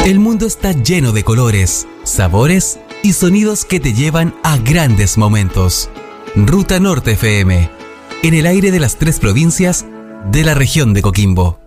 El mundo está lleno de colores, sabores y sonidos que te llevan a grandes momentos. Ruta Norte FM, en el aire de las 3 provincias de la región de Coquimbo.